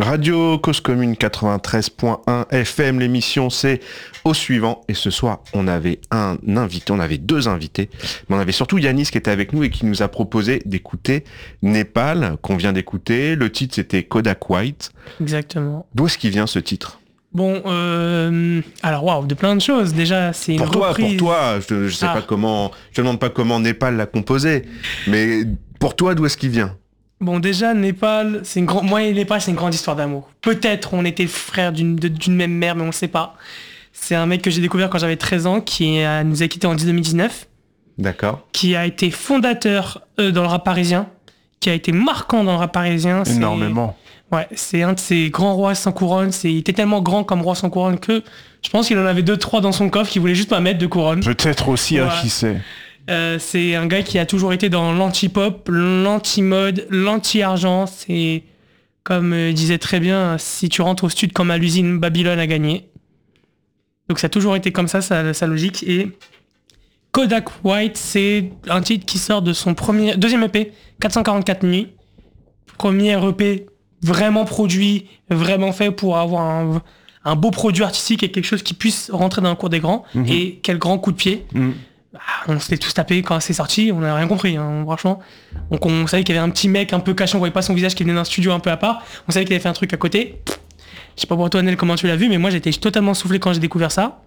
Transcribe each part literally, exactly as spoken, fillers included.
Radio Cause Commune quatre-vingt-treize point un F M, l'émission c'est Au Suivant, et ce soir on avait un invité, on avait deux invités, mais on avait surtout Yanis qui était avec nous et qui nous a proposé d'écouter Népal, qu'on vient d'écouter. Le titre c'était Kodak White. Exactement. D'où est-ce qu'il vient ce titre ? Bon, euh, alors waouh, de plein de choses. Déjà, c'est une pour toi, reprise. Pour toi, je, je sais ah. pas comment, je te demande pas comment Népal l'a composé, mais pour toi, d'où est-ce qu'il vient ? Bon, déjà, Népal, c'est une grande, moi et Népal, c'est une grande histoire d'amour. Peut-être on était frères d'une, de, d'une même mère, mais on sait pas. C'est un mec que j'ai découvert quand j'avais treize ans, qui a, nous a quittés en deux mille dix-neuf. D'accord. Qui a été fondateur euh, dans le rap parisien, qui a été marquant dans le rap parisien. Énormément. C'est... Ouais, c'est un de ces grands rois sans couronne. C'est, il était tellement grand comme roi sans couronne que je pense qu'il en avait deux, trois dans son coffre qu'il voulait juste pas mettre de couronne. Peut-être aussi, ouais. Hein, qui sait. Euh, c'est un gars qui a toujours été dans l'anti-pop, l'anti-mode, l'anti-argent. C'est, comme euh, disait très bien, si tu rentres au stud comme à l'usine, Babylone a gagné. Donc ça a toujours été comme ça, sa, sa logique. Et Kodak White, c'est un titre qui sort de son premier, deuxième E P, quatre cent quarante-quatre nuits. Premier E P vraiment produit, vraiment fait pour avoir un, un beau produit artistique et quelque chose qui puisse rentrer dans le cours des grands. Mmh. Et quel grand coup de pied. Mmh. Bah, on s'était tous tapé quand c'est sorti, on n'a rien compris, hein, franchement. Donc on savait qu'il y avait un petit mec un peu caché, on voyait pas son visage, qui venait d'un studio un peu à part. On savait qu'il avait fait un truc à côté. Je sais pas pour toi, Nel, comment tu l'as vu, mais moi j'étais totalement soufflé quand j'ai découvert ça.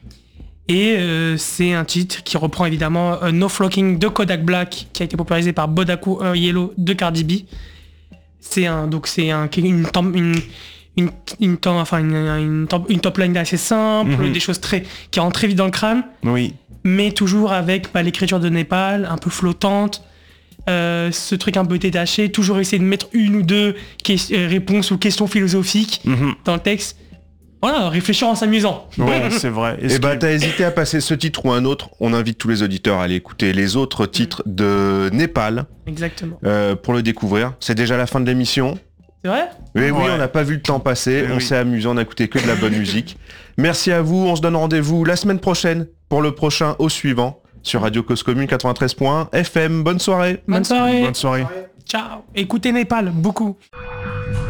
Et euh, c'est un titre qui reprend évidemment euh, No Flocking de Kodak Black, qui a été popularisé par Bodaku euh, Yellow de Cardi B. C'est un, donc c'est un, une, une, une, une, enfin une, une, une top line assez simple, mm-hmm. des choses très, qui rentrent très vite dans le crâne. Oui. Mais toujours avec bah, l'écriture de Népal, un peu flottante, euh, ce truc un peu détaché, toujours essayer de mettre une ou deux que- euh, réponses ou questions philosophiques mm-hmm. dans le texte. Voilà, réfléchir en s'amusant. Ouais, c'est vrai. Et bah, t'as hésité à passer ce titre ou un autre. On invite tous les auditeurs à aller écouter les autres titres mmh. de Népal. Exactement. Euh, pour le découvrir. C'est déjà la fin de l'émission. C'est vrai ? Oui, ouais. oui, on n'a pas vu le temps passer. Oui, on oui. s'est amusé, on a écouté que de la bonne musique. Merci à vous. On se donne rendez-vous la semaine prochaine pour le prochain Au Suivant sur Radio Cause Commune quatre-vingt-treize point un F M. Bonne soirée. Bonne soirée. Bonne soirée. Ciao. Écoutez Népal, beaucoup.